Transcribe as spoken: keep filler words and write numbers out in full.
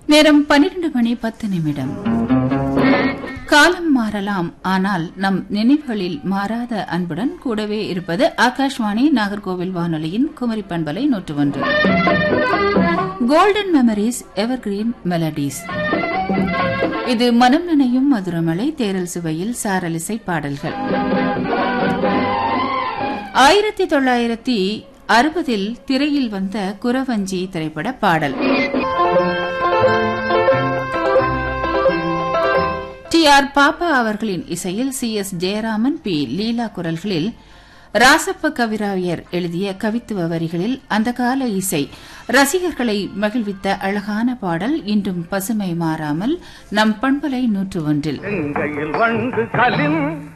நேரம் பன்னிரண்டு மணி பத்து நிமிடம். காலம் மாறலாம், ஆனால் நம் நினைவுகளில் மாறாத அன்புடன் கூடவே இருப்பது ஆகாஷ்வாணி நாகர்கோவில் வானொலியின் குமரி பண்பலை நூற்று ஒன்று. Golden memories, evergreen melodies. இது மனம் நினையும் மதுரமலை, தேரல் சுவையில் சாரலிசை பாடல்கள். ஆயிரத்தி தொள்ளாயிரத்தி அறுபதில் திரையில் வந்த குறவஞ்சி திரைப்பட பாடல். டி ஆர் பாப்பா அவர்களின் இசையில் சி எஸ் ஜெயராமன், பி லீலா குரல்களில் ராசப்ப கவிராயர் எழுதிய கவித்துவ வரிகளில் அந்த கால இசை ரசிகர்களை மகிழ்வித்த அழகான பாடல் இன்றும் பசுமை மாறாமல் நம் பண்பலை நூற்று ஒன்றில்.